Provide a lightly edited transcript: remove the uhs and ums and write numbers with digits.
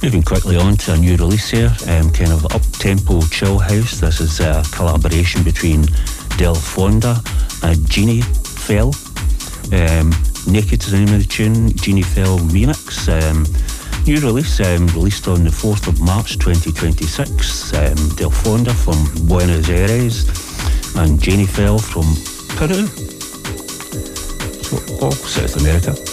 Moving quickly on to a new release here, kind of up-tempo chill house. This is a collaboration between Del Fonda and Genie Fell. Naked is the name of the tune, Genie Fell remix. New release, released on the 4th of March 2026. Del Fonda from Buenos Aires and Genie Fell from Peru. So all South America.